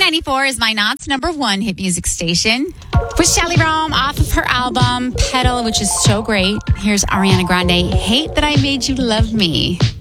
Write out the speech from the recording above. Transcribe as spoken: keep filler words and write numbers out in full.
ninety-four is my Knott's number one hit music station. With Shelly Rome off of her album, Petal, which is so great. Here's Ariana Grande, Hate That I Made You Love Me.